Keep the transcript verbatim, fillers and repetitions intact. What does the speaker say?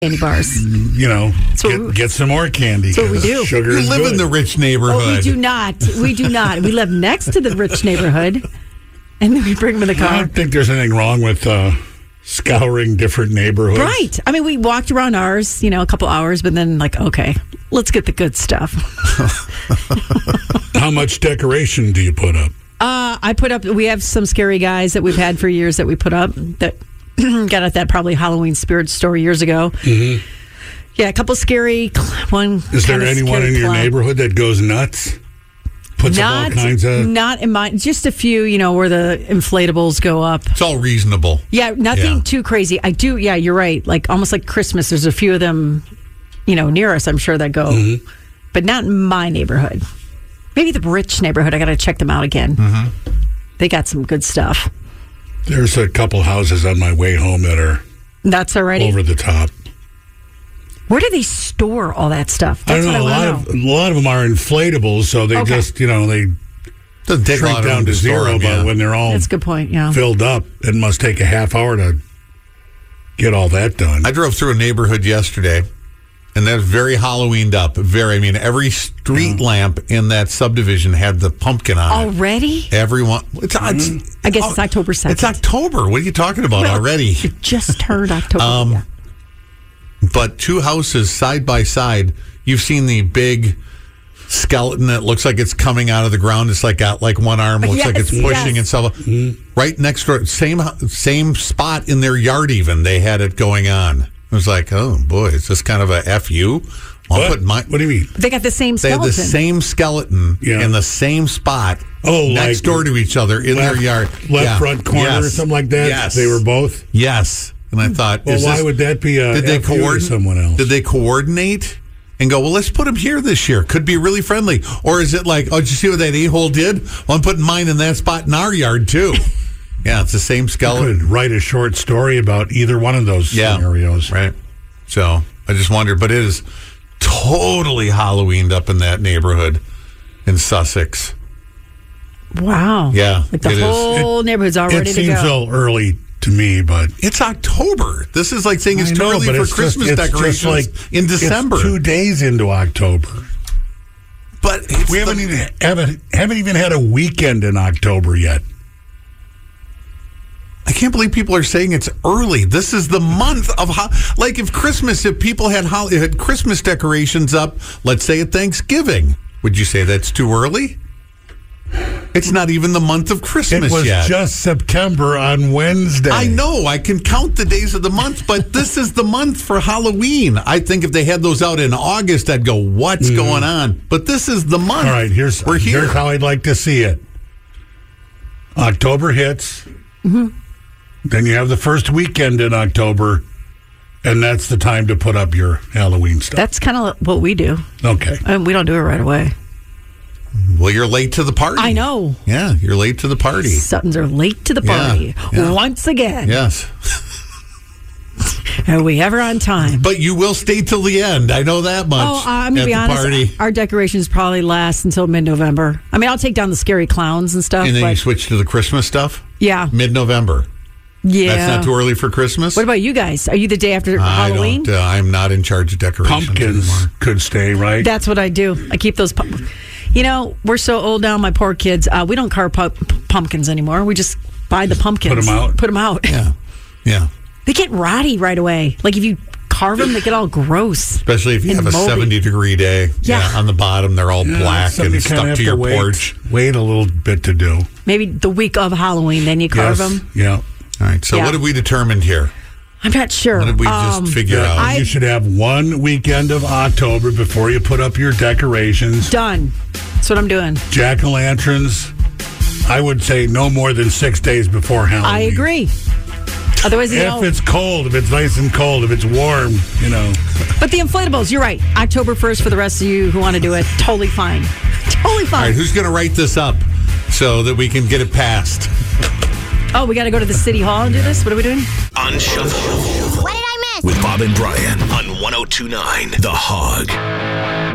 candy bars. You know, get, we, get some more candy. That's what we do. Sugar you is live good. in the rich neighborhood. Oh, we do not. We do not. We live next to the rich neighborhood, and then we bring them in the car. I don't think there's anything wrong with uh, scouring different neighborhoods. Right. I mean, we walked around ours, you know, a couple hours, but then like, okay, let's get the good stuff. How much decoration do you put up? Uh, I put up, we have some scary guys that we've had for years that we put up that got at that probably Halloween spirit store years ago. Mm-hmm. Yeah, a couple scary, one. Is there anyone in your clown. neighborhood that goes nuts? Puts not, up all kinds of... Not in my, just a few, you know, where the inflatables go up. It's all reasonable. Yeah, nothing Yeah. too crazy. I do, yeah, you're right. Like almost like Christmas, there's a few of them, you know, near us, I'm sure, that go. Mm-hmm. But not in my neighborhood. Maybe the rich neighborhood. I got to check them out again. Mm-hmm. They got some good stuff. There's a couple houses on my way home that are That's already over the top. Where do they store all that stuff? I That's don't know. A what I lot want of to know. a lot of them are inflatables, so they Okay. just you know they Doesn't take a lot shrink of down room to store zero. them, But yeah. when they're all That's a good point. Yeah. filled up, it must take a half hour to get all that done. I drove through a neighborhood yesterday, and that's very Halloweened up. Very, I mean, every street Yeah. lamp in that subdivision had the pumpkin on it. Already? Everyone, it's, it's I guess it's October second. It's October. What are you talking about Well, already? It just turned October. Um, yeah. But two houses side by side. You've seen the big skeleton that looks like it's coming out of the ground. It's like got like one arm, looks like it's Yes, pushing yes. itself. Right next door, same same spot in their yard. Even they had it going on. It was like, oh boy, is this kind of a F U? I'll What? put my. What do you mean? They got the same They had skeleton. the same skeleton Yeah. in the same spot. Oh, next like door to each other in left, their yard, left Yeah. front corner or Yes. something like that. Yes, They were both. Yes, and I thought, Well, is why this- would that be a did they F U to coordinate someone else? Did they coordinate and go, well, let's put him here this year? Could be really friendly. Or is it like, oh, did you see what that a-hole did? Well, I'm putting mine in that spot in our yard, too. Yeah, it's the same I skeleton. could write a short story about either one of those Yeah, scenarios. right. So I just wondered, but it is totally Halloweened up in that neighborhood in Sussex. Wow. Yeah, Like the it is. whole neighborhood's all It ready to seems a go. little early to me, but It's October. This is like saying it's I too know, early but for it's Christmas just, it's decorations just like in December. It's two days into October. But it's We haven't the- even haven't, haven't even had a weekend in October yet. I can't believe people are saying it's early. This is the month of ho- like if Christmas, if people had hol- had Christmas decorations up, let's say at Thanksgiving, would you say that's too early? It's not even the month of Christmas It was yet. just September on Wednesday. I know. I can count the days of the month, but this is the month for Halloween. I think if they had those out in August, I'd go, "What's Mm. going on?" But this is the month. All right, here's we're here. here's how I'd like to see it. October hits. Mm-hmm. Then you have the first weekend in October, and that's the time to put up your Halloween stuff. That's kind of what we do. Okay. And we don't do it right away. Well, you're late to the party. I know. Yeah, you're late to the party. Suttons are late to the Yeah, party yeah. once again. Yes. Are we ever on time? But you will stay till the end. I know that much. Oh, uh, I'm at gonna be the honest. Party. Our decorations probably last until mid-November. I mean, I'll take down the scary clowns and stuff. And then but you switch to the Christmas stuff? yeah, Mid-November. yeah. That's not too early for Christmas? What about you guys? Are you the day after I Halloween? don't, uh, I'm not in charge of decorations Pumpkins anymore. could stay, right? That's what I do. I keep those. Pump- you know, we're so old now. My poor kids. Uh, we don't carve pu- pumpkins anymore. We just buy the pumpkins. put 'em out? Put them out. Yeah. Yeah. They get rotty right away. Like if you carve them, they get all gross. Especially if you And have a moldy. seventy-degree day. Yeah. On the bottom, they're all Yeah, black something and you kinda stuck have to your wait, porch. Wait a little bit to do. Maybe the week of Halloween, then you carve Yes. them. Yeah. All right. So Yeah. what have we determined here? I'm not sure. What did we just Um, figure Yeah, out? I- you should have one weekend of October before you put up your decorations. Done. That's what I'm doing. Jack-o'-lanterns, I would say no more than six days before Halloween. I agree. Otherwise, you If know. it's cold, if it's nice and cold, if it's warm, you know. But the inflatables, you're right. October first for the rest of you who want to do it. Totally fine. Totally All fine. right. Who's going to write this up so that we can get it passed? Oh, we got to go to the city hall and do this? What are we doing? Unshuffled What did I miss? with Bob and Brian on one oh two point nine The Hog.